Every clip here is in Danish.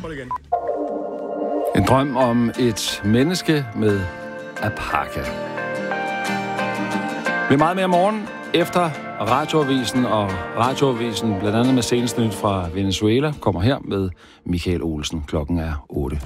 Prøv igen. En drøm om et menneske med alpaka. Det er meget mere morgen efter radioavisen, og radioavisen, blandt andet med seneste nyt fra Venezuela, kommer her med Michael Olsen. Klokken er 8.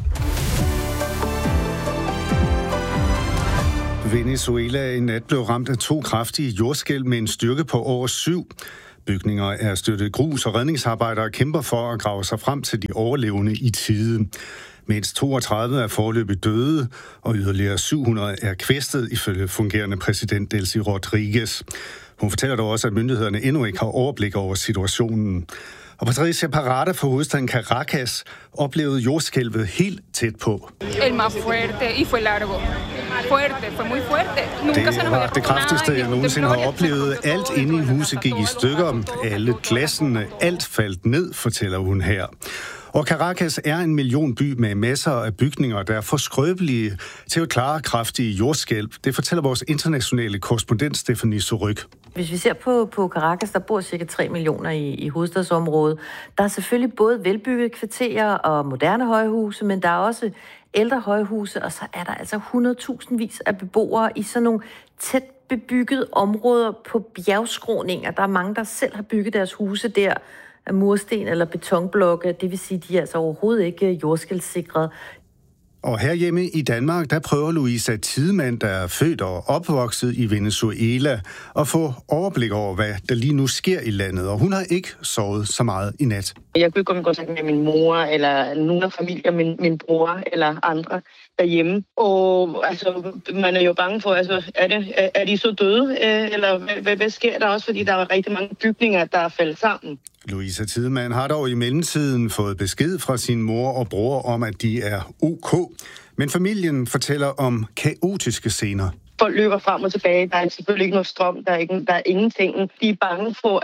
Venezuela i nat blev ramt af 2 kraftige jordskælv med en styrke på over 7. Bygninger er styrtet grus, og redningsarbejdere kæmper for at grave sig frem til de overlevende i tide. Mindst 32 er foreløbig døde, og yderligere 700 er kvæstet, ifølge fungerende præsident Delcy Rodriguez. Hun fortæller dog også, at myndighederne endnu ikke har overblik over situationen. Og Patricia Parada fra hovedstaden Caracas oplevede jordskælvet helt tæt på. El más fuerte y fue largo. Fue muy fuerte. Det var det kraftigste, jeg nogensinde har oplevet. Alt inde i huset gik i stykker. Alle glassene, alt faldt ned, fortæller hun her. Og Caracas er en millionby med masser af bygninger, der er for skrøbelige til at klare kraftige jordskælv. Det fortæller vores internationale korrespondent Stephanie Suryk. Hvis vi ser på Caracas, der bor cirka 3 millioner i hovedstadsområdet. Der er selvfølgelig både velbyggede kvarterer og moderne højhuse, men der er også ældre højhuse, og så er der altså 100.000 vis af beboere i sådan nogle tæt bebyggede områder på bjergskråninger. Der er mange, der selv har bygget deres huse der af mursten eller betonblokke. Det vil sige, at de er altså overhovedet ikke jordskælvssikret. Og herhjemme i Danmark, der prøver Louisa Tidemand, der er født og opvokset i Venezuela, at få overblik over, hvad der lige nu sker i landet. Og hun har ikke sovet så meget i nat. Jeg kunne komme i kontakt med min mor, eller nogle af familien, min bror eller andre derhjemme. Og altså, man er jo bange for, altså, er de så døde? Eller hvad sker der også? Fordi der er rigtig mange bygninger, der er faldet sammen. Louisa Tidemand har dog i mellemtiden fået besked fra sin mor og bror om, at de er OK. Men familien fortæller om kaotiske scener. Folk løber frem og tilbage. Der er selvfølgelig ikke noget strøm. Der er ingenting. De er bange for,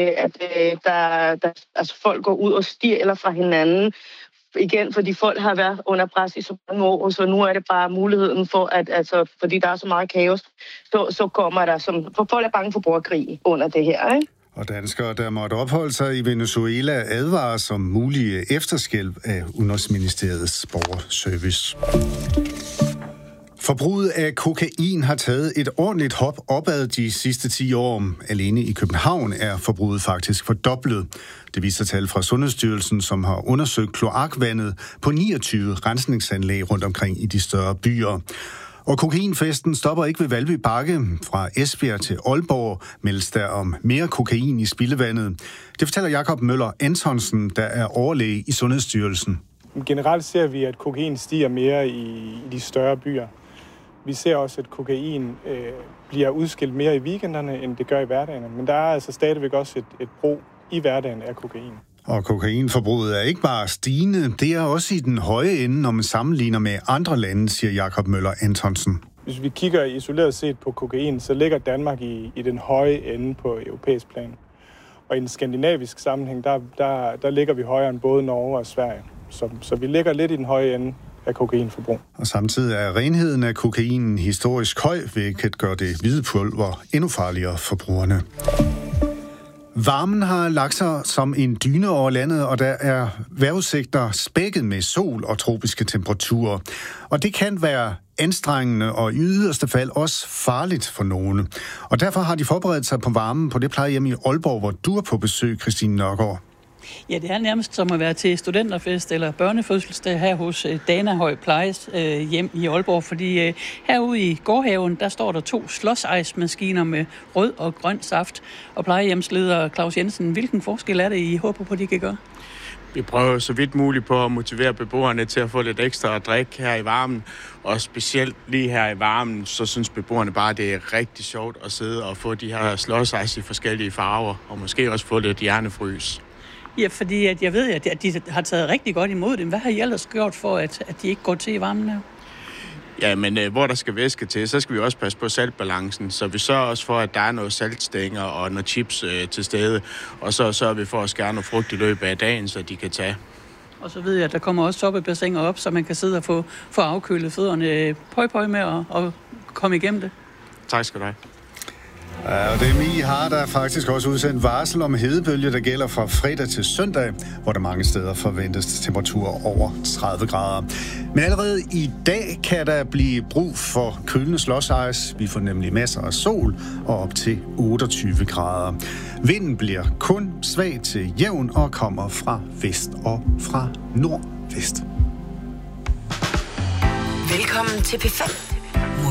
at folk går ud og stjæler fra hinanden. Igen, fordi folk har været under pres i så mange år, så nu er det bare muligheden for, fordi der er så meget kaos, så kommer der, for folk er bange for borgerkrig under det her, ikke? Og danskere, der måtte opholde sig i Venezuela, advares om mulige efterskælv af Udenrigsministeriets borgerservice. Forbruget af kokain har taget et ordentligt hop opad de sidste 10 år. Alene i København er forbruget faktisk fordoblet. Det viser tal fra Sundhedsstyrelsen, som har undersøgt kloakvandet på 29 rensningsanlæg rundt omkring i de større byer. Og kokainfesten stopper ikke ved Valby Bakke. Fra Esbjerg til Aalborg meldes der om mere kokain i spildevandet. Det fortæller Jakob Møller Antonsen, der er overlæge i Sundhedsstyrelsen. Generelt ser vi, at kokain stiger mere i de større byer. Vi ser også, at kokain bliver udskilt mere i weekenderne, end det gør i hverdagen. Men der er altså stadigvæk også et brug i hverdagen af kokain. Og kokainforbruget er ikke bare stigende, det er også i den høje ende, når man sammenligner med andre lande, siger Jakob Møller Antonsen. Hvis vi kigger isoleret set på kokain, så ligger Danmark i den høje ende på europæisk plan. Og i en skandinavisk sammenhæng, der ligger vi højere end både Norge og Sverige. Så vi ligger lidt i den høje ende af kokainforbrug. Og samtidig er renheden af kokainen historisk høj, hvilket gør det hvide pulver endnu farligere for brugerne. Varmen har lagt sig som en dyne over landet, og der er vejrudsigter spækket med sol og tropiske temperaturer. Og det kan være anstrengende og i yderste fald også farligt for nogle. Og derfor har de forberedt sig på varmen på det plejehjem i Aalborg, hvor du er på besøg, Christine Nørgaard. Ja, det er nærmest som at være til studenterfest eller børnefødselsdag her hos Danahøj Plejes hjem i Aalborg, fordi herude i gårdhaven, der står der 2 slåsejsmaskiner med rød og grøn saft. Og plejehjemsleder Claus Jensen, hvilken forskel er det, I håber på, de kan gøre? Vi prøver så vidt muligt på at motivere beboerne til at få lidt ekstra at drikke her i varmen. Og specielt lige her i varmen, så synes beboerne bare, at det er rigtig sjovt at sidde og få de her slåsejs i forskellige farver, og måske også få lidt hjernefrys. Ja, fordi at jeg ved, at de har taget rigtig godt imod dem. Hvad har I ellers gjort for, at de ikke går til i varmen her? Ja, men hvor der skal væske til, så skal vi også passe på saltbalancen. Så vi sørger også for, at der er noget saltstænger og noget chips til stede. Og så sørger vi for at skære noget frugt i løbet af dagen, så de kan tage. Og så ved jeg, at der kommer også toppebassiner op, så man kan sidde og få afkølet fødderne. Pøj med at komme igennem det. Tak skal du have. Ja, og DMI har der faktisk også udsendt varsel om hedebølge, der gælder fra fredag til søndag, hvor der mange steder forventes temperaturer over 30 grader. Men allerede i dag kan der blive brug for kølende slåsejs. Vi får nemlig masser af sol og op til 28 grader. Vinden bliver kun svag til jævn og kommer fra vest og fra nordvest. Velkommen til P5.